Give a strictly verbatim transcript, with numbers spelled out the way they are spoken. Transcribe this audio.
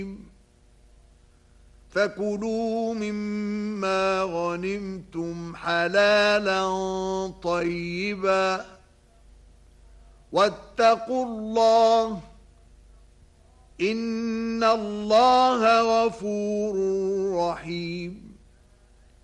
فكلوا مما غنمتم حلالا طيبا واتقوا الله إن الله غفور رحيم